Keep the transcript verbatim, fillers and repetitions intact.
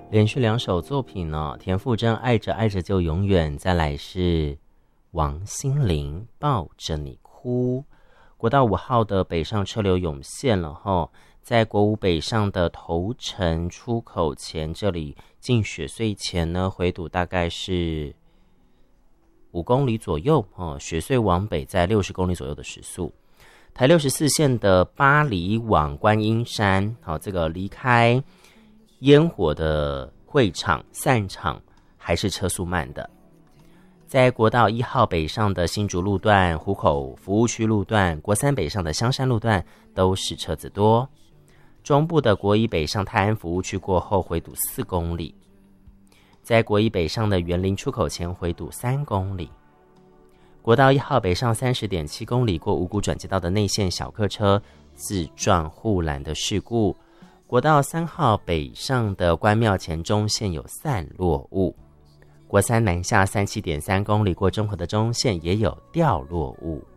连续两首作品呢，田馥甄爱着爱着就永远，再来是王心凌抱着你哭。国道五号的北上车流涌现了吼，在国五北上的头城出口前，这里进雪隧前呢，回堵大概是五公里左右哦，雪隧往北在六十公里左右的时速。台六十四线的巴黎往观音山，好，这个离开烟火的会场散场还是车速慢的。在国道一号北上的新竹路段、湖口服务区路段、国三北上的香山路段都是车子多。中部的国一北上泰安服务区过后回堵四公里，在国一北上的园林出口前回堵三公里。国道一号北上 三十点七公里过五股转接道的内线小客车自撞护栏的事故。国道三号北上的关庙前中线有散落物。国三南下 三十七点三公里过中和的中线也有掉落物。